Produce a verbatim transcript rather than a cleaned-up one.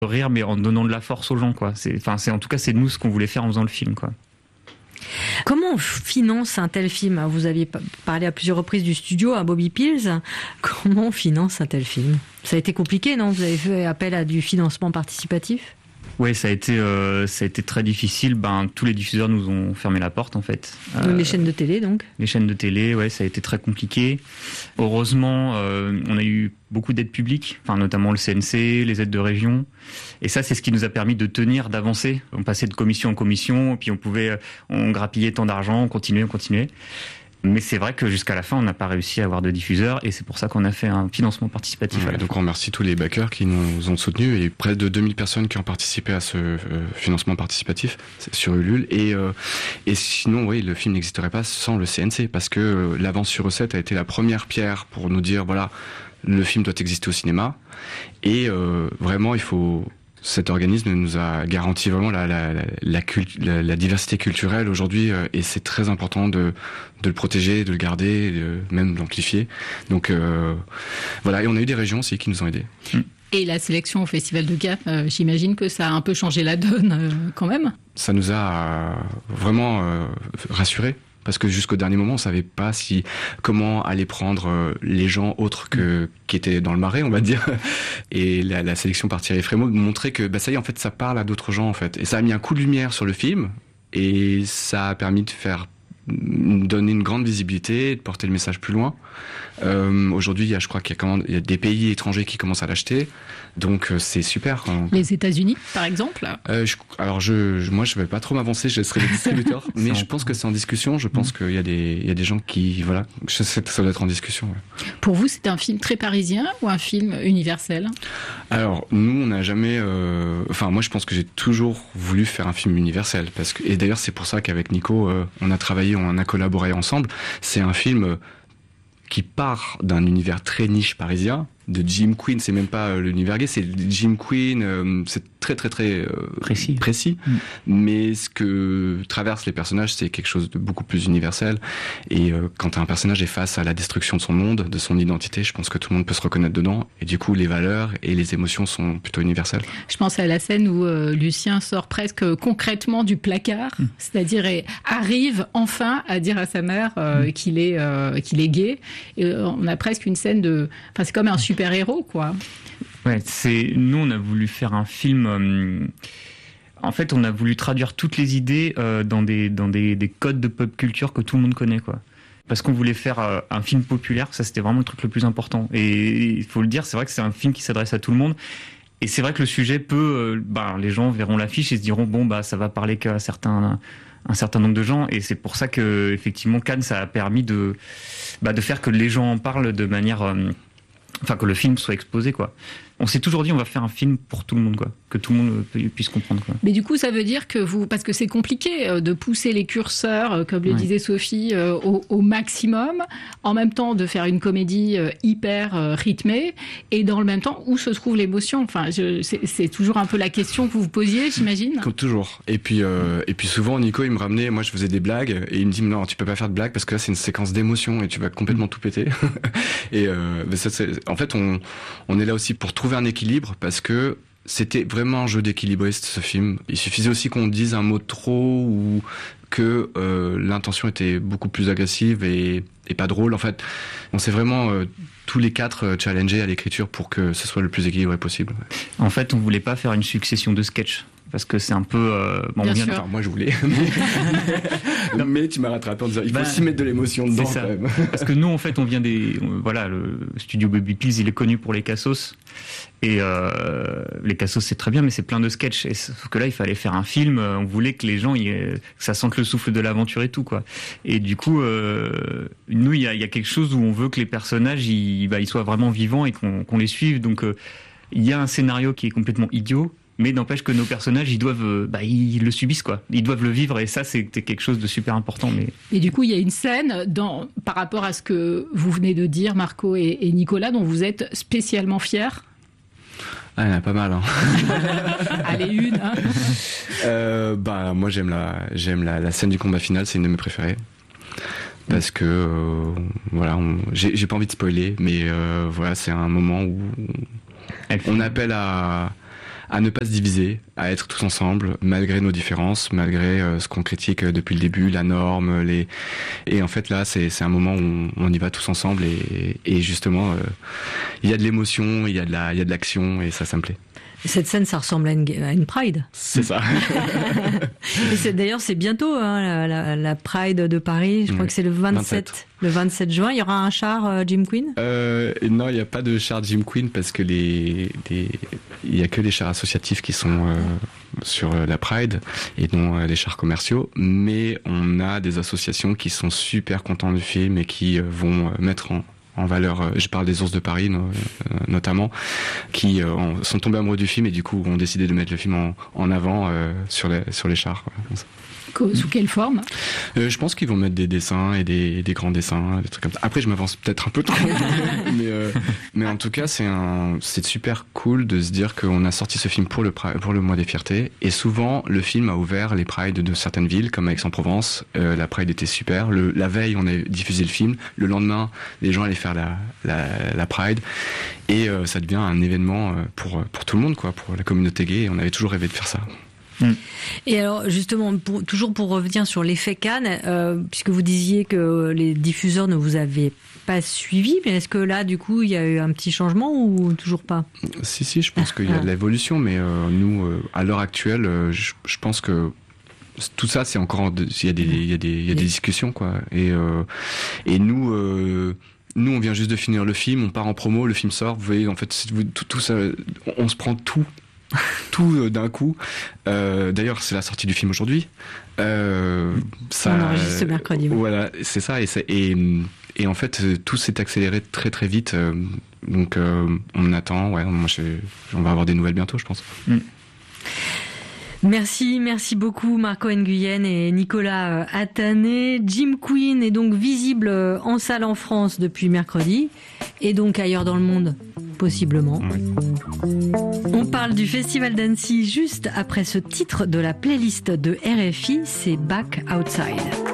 rire, mais en donnant de la force aux gens, quoi. C'est, enfin, c'est en tout cas, c'est nous ce qu'on voulait faire en faisant le film, quoi. Comment on finance un tel film ? Vous aviez parlé à plusieurs reprises du studio, à Bobby Pills. Comment on finance un tel film ? Ça a été compliqué, non ? Vous avez fait appel à du financement participatif ? Ouais, ça a été, euh, ça a été très difficile. Ben, tous les diffuseurs nous ont fermé la porte, en fait. Euh, les chaînes de télé, donc ? Les chaînes de télé, ouais, ça a été très compliqué. Heureusement, euh, on a eu beaucoup d'aides publiques, enfin, notamment le C N C, les aides de région. Et ça, c'est ce qui nous a permis de tenir, d'avancer. On passait de commission en commission, puis on pouvait, on grappillait tant d'argent, on continuait, on continuait. Mais c'est vrai que jusqu'à la fin, on n'a pas réussi à avoir de diffuseurs et c'est pour ça qu'on a fait un financement participatif. Ouais, donc on remercie tous les backers qui nous ont soutenus et près de deux mille personnes qui ont participé à ce euh, financement participatif sur Ulule. Et, euh, et sinon, oui, le film n'existerait pas sans le C N C parce que euh, l'avance sur recette a été la première pierre pour nous dire, voilà, le film doit exister au cinéma. Et euh, vraiment, il faut... Cet organisme nous a garanti vraiment la, la, la, la, cult, la, la diversité culturelle aujourd'hui euh, et c'est très important de, de le protéger, de le garder, de, même de l'amplifier. Donc euh, voilà, et on a eu des régions aussi qui nous ont aidés. Et la sélection au Festival de Cannes, euh, j'imagine que ça a un peu changé la donne euh, quand même. Ça nous a euh, vraiment euh, rassurés. Parce que jusqu'au dernier moment, on savait pas si comment aller prendre les gens autres que qui étaient dans le marais, on va dire. Et la, la sélection par Thierry Frémaux montrait que bah ça y est, en fait, ça parle à d'autres gens, en fait. Et ça a mis un coup de lumière sur le film et ça a permis de faire donner une grande visibilité, de porter le message plus loin. Euh, aujourd'hui, il y a, je crois qu'il y a, comment, il y a des pays étrangers qui commencent à l'acheter, donc euh, c'est super. Les États-Unis, par exemple. Euh, je, alors, je, je, moi, je vais pas trop m'avancer, je serai le distributeur, mais je pense que c'est en discussion. Je pense mmh. qu'il y a des, il y a des gens qui, voilà, je sais que ça doit être en discussion. Ouais. Pour vous, c'est un film très parisien ou un film universel ? Alors, nous, on n'a jamais. Euh, enfin, moi, je pense que j'ai toujours voulu faire un film universel, parce que, et d'ailleurs, c'est pour ça qu'avec Nico, euh, on a travaillé, on a collaboré ensemble. C'est un film. Euh, qui part d'un univers très niche parisien, de Jim Queen, c'est même pas euh, l'univers gay, c'est Jim Queen, euh, c'est très très très euh, précis, précis. Mm. Mais ce que traversent les personnages, c'est quelque chose de beaucoup plus universel. Et euh, quand un personnage est face à la destruction de son monde, de son identité, je pense que tout le monde peut se reconnaître dedans. Et du coup, les valeurs et les émotions sont plutôt universelles. Je pense à la scène où euh, Lucien sort presque concrètement du placard, mm. c'est-à-dire et arrive enfin à dire à sa mère euh, mm. qu'il est euh, qu'il est gay. Et euh, on a presque une scène de, enfin c'est comme un super-héros, quoi. Ouais, c'est nous on a voulu faire un film. Euh, en fait, on a voulu traduire toutes les idées euh, dans des dans des, des codes de pop culture que tout le monde connaît, quoi. Parce qu'on voulait faire euh, un film populaire, ça c'était vraiment le truc le plus important. Et il faut le dire, c'est vrai que c'est un film qui s'adresse à tout le monde. Et c'est vrai que le sujet peut, euh, bah, les gens verront l'affiche et se diront bon bah ça va parler qu'à certains un certain nombre de gens. Et c'est pour ça que effectivement Cannes ça a permis de bah, de faire que les gens en parlent de manière euh, enfin que le film soit exposé, quoi. On s'est toujours dit on va faire un film pour tout le monde, quoi, que tout le monde puisse comprendre, quoi. Mais du coup ça veut dire que vous, parce que c'est compliqué de pousser les curseurs, comme le ouais. disait Sophie, au, au maximum, en même temps de faire une comédie hyper rythmée et dans le même temps où se trouve l'émotion. Enfin, je, c'est, c'est toujours un peu la question que vous vous posiez, j'imagine. Comme toujours. Et puis euh, et puis souvent Nico il me ramenait, moi je faisais des blagues et il me dit non tu peux pas faire de blagues parce que là c'est une séquence d'émotion et tu vas complètement tout péter. Et euh, ça, c'est, en fait on on est là aussi pour trouver un équilibre parce que c'était vraiment un jeu d'équilibriste ce film. Il suffisait aussi qu'on dise un mot de trop ou que euh, l'intention était beaucoup plus agressive et, et pas drôle. En fait, on s'est vraiment euh, tous les quatre challengés à l'écriture pour que ce soit le plus équilibré possible. En fait, on voulait pas faire une succession de sketchs. Parce que c'est un peu... Euh, bon, Bien on vient sûr. De... Enfin, moi, je voulais. mais, mais tu m'as rattrapé en disant, il faut bah, aussi mettre de l'émotion dedans, c'est ça. Quand même. Parce que nous, en fait, on vient des... Voilà, le studio Bobby Pills, il est connu pour les cassos. Et euh, les cassos, c'est très bien, mais c'est plein de sketchs. Et sauf que là, il fallait faire un film. On voulait que les gens, y aient, que ça sente le souffle de l'aventure et tout, quoi. Et du coup, euh, nous, il y a, y a quelque chose où on veut que les personnages, ils, bah, ils soient vraiment vivants et qu'on, qu'on les suive. Donc, euh, il y a un scénario qui est complètement idiot. Mais n'empêche que nos personnages, ils doivent, bah, ils le subissent, quoi. Ils doivent le vivre, et ça, c'était quelque chose de super important. Mais et du coup, il y a une scène dans, par rapport à ce que vous venez de dire, Marco et, et Nicolas, dont vous êtes spécialement fiers. Ah, il y en a pas mal, hein. Allez, une. Hein. Euh, bah, moi, j'aime la, j'aime la, la scène du combat final. C'est une de mes préférées. Parce que euh, voilà, on, j'ai, j'ai pas envie de spoiler, mais euh, voilà, c'est un moment où on appelle à à ne pas se diviser, à être tous ensemble, malgré nos différences, malgré euh, ce qu'on critique depuis le début, la norme, les... Et en fait, là, c'est, c'est un moment où on y va tous ensemble et, et justement, il euh, y a de l'émotion, il y a de la, il y a de l'action et ça, ça me plaît. Cette scène, ça ressemble à une, à une Pride. C'est ça. Et c'est, d'ailleurs, c'est bientôt hein, la, la, la Pride de Paris. Je crois oui. que c'est le vingt-sept, vingt-sept. Le vingt-sept juin. Il y aura un char euh, Jim Queen euh, Non, il n'y a pas de char Jim Queen parce que les, les... il n'y a que les chars associatifs qui sont euh, sur la Pride et non euh, les chars commerciaux. Mais on a des associations qui sont super contents du film et qui euh, vont euh, mettre en en valeur, je parle des Ours de Paris no, euh, notamment, qui euh, sont tombés amoureux du film et du coup ont décidé de mettre le film en, en avant euh, sur, les, sur les chars. Voilà. Sous quelle forme euh, Je pense qu'ils vont mettre des dessins et des, des grands dessins, des trucs comme ça. Après, je m'avance peut-être un peu trop, mais, euh, mais en tout cas, c'est, un, c'est super cool de se dire qu'on a sorti ce film pour le, pour le mois des fiertés. Et souvent, le film a ouvert les prides de certaines villes, comme Aix-en-Provence. Euh, la pride était super. Le, la veille, on a diffusé le film. Le lendemain, les gens allaient faire la, la, la pride. Et euh, ça devient un événement pour, pour tout le monde, quoi, pour la communauté gay. Et on avait toujours rêvé de faire ça. Et alors justement, pour, toujours pour revenir sur l'effet Cannes, euh, puisque vous disiez que les diffuseurs ne vous avaient pas suivi, mais est-ce que là, du coup, il y a eu un petit changement ou toujours pas ? Si, si, je pense qu'il y a de l'évolution, mais euh, nous, euh, à l'heure actuelle, euh, je, je pense que tout ça, c'est encore, il y a des, il y a des, il y a des discussions, quoi. Et euh, et nous. Euh, Nous, on vient juste de finir le film, on part en promo, le film sort. Vous voyez, en fait, tout, tout ça, on se prend tout. tout d'un coup. Euh, d'ailleurs, c'est la sortie du film aujourd'hui. Euh, ça, on enregistre ce mercredi. Oui. Voilà, c'est ça. Et, c'est, et, et en fait, tout s'est accéléré très très vite. Donc, euh, on attend. Ouais, moi, je, on va avoir des nouvelles bientôt, je pense. Mm. Merci, merci beaucoup Marco Nguyen et Nicolas Attané. Jim Queen est donc visible en salle en France depuis mercredi et donc ailleurs dans le monde, possiblement. On parle du Festival d'Annecy juste après ce titre de la playlist de R F I, c'est Back Outside.